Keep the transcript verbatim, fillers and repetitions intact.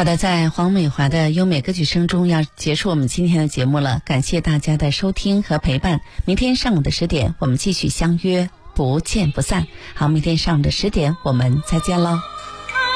好的，在黄美华的优美歌曲声中要结束我们今天的节目了，感谢大家的收听和陪伴。明天上午的十点我们继续相约，不见不散。好，明天上午的十点我们再见喽。